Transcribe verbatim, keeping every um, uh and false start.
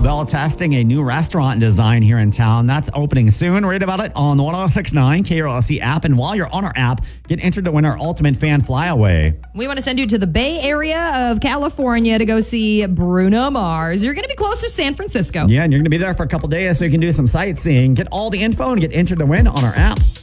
Bell testing a new restaurant design here in town. That's opening soon. Read about it on the one oh six point nine K R L C app. And while you're on our app, get entered to win our Ultimate Fan Flyaway. We want to send you to the Bay Area of California to go see Bruno Mars. You're going to be close to San Francisco. Yeah, and you're going to be there for a couple days so you can do some sightseeing. Get all the info and get entered to win on our app.